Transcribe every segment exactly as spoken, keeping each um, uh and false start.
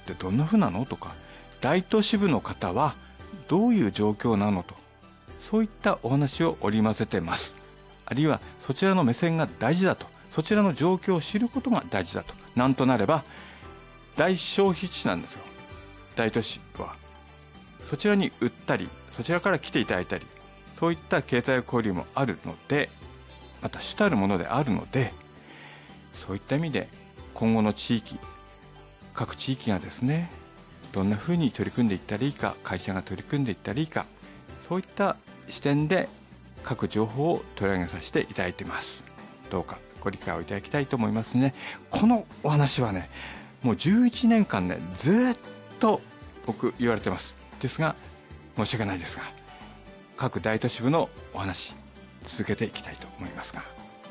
ってどんな風なのとか、大都市部の方はどういう状況なのと、そういったお話を織り交ぜてます。あるいはそちらの目線が大事だと、そちらの状況を知ることが大事だと。なんとなれば大消費地なんですよ、大都市は。そちらに売ったり、そちらから来ていただいたり、そういった経済交流もあるので、また主たるものであるので、そういった意味で今後の地域、各地域がですね、どんなふうに取り組んでいったらいいか、会社が取り組んでいったらいいか、そういった視点で各情報を取り上げさせていただいています。どうかご理解をいただきたいと思いますね。このお話はね、もうじゅういちねんかんね、ずっと僕言われてます。ですが申し訳ないですが、各大都市部のお話続けていきたいと思いますが、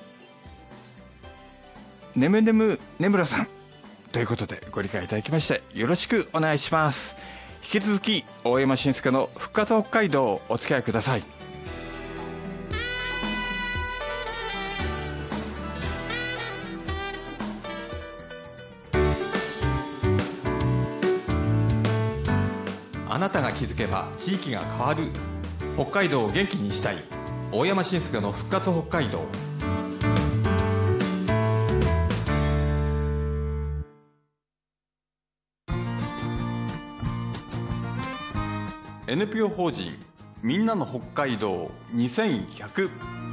ねむねむねむらさんということでご理解いただきましてよろしくお願いします。引き続き大山伸介の復活北海道をお付き合いください。あなたが気づけば地域が変わる。北海道を元気にしたい。大山伸介の復活北海道。エヌピーオー 法人みんなの北海道にせんひゃく。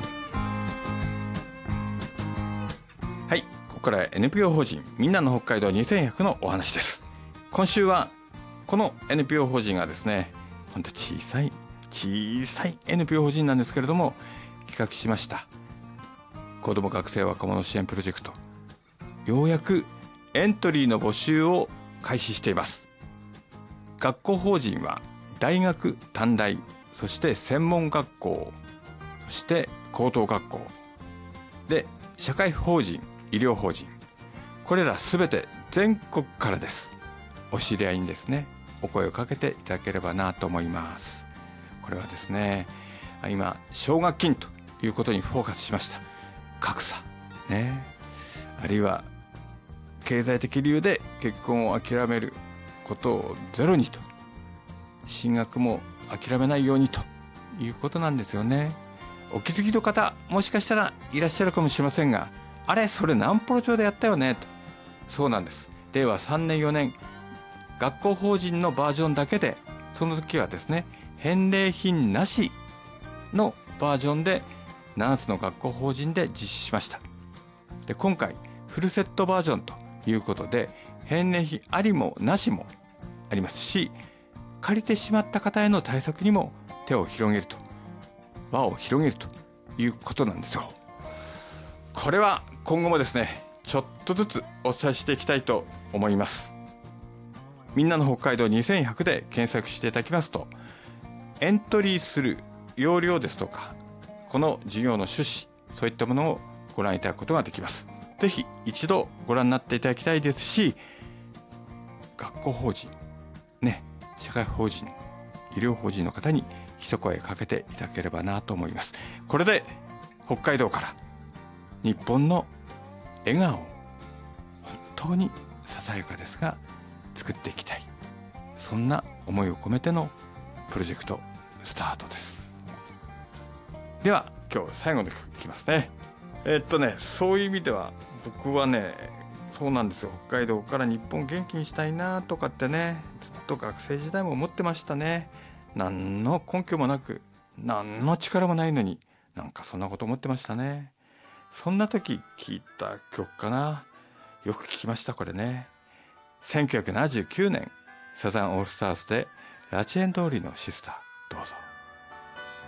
はい、ここから エヌピーオー 法人みんなの北海道にせんひゃくのお話です。今週はこの エヌピーオー 法人がですね、ほんと小さい小さい エヌピーオー 法人なんですけれども、企画しました子ども学生若者支援プロジェクト、ようやくエントリーの募集を開始しています。学校法人は大学短大、そして専門学校、そして高等学校で、社会法人、医療法人、これらすべて全国からです。お知り合いにですね、お声をかけていただければなと思います。これはですね、今奨学金ということにフォーカスしました。格差ね、あるいは経済的理由で結婚を諦めることをゼロにと、進学も諦めないようにということなんですよね。お気づきの方もしかしたらいらっしゃるかもしれませんが、あれそれ南幌町でやったよねと。そうなんです。れいわさんねんよねん学校法人のバージョンだけで、その時はですね、返礼品なしのバージョンでななつの学校法人で実施しました。で、今回フルセットバージョンということで、返礼品ありもなしもありますし、借りてしまった方への対策にも手を広げると、輪を広げるということなんですよ。これは今後もですね、ちょっとずつお伝えしていきたいと思います。みんなの北海道にせんひゃくで検索していただきますと、エントリーする要領ですとか、この事業の趣旨、そういったものをご覧いただくことができます。ぜひ一度ご覧になっていただきたいですし、学校法人ね、社会法人、医療法人の方に一声かけていただければなと思います。これで北海道から日本の笑顔を本当にささやかですが作っていきたい、そんな思いを込めてのプロジェクトスタートです。では今日最後の曲いきますね。えー、っとねそういう意味では僕はね、そうなんですよ、北海道から日本元気にしたいなとかってね、ずっと学生時代も思ってましたね。何の根拠もなく、何の力もないのに、なんかそんなこと思ってましたね。そんな時聴いた曲かな。よく聴きましたこれね。せんきゅうひゃくななじゅうきゅうねんサザンオールスターズでラチェン通りのシスター、どうぞ。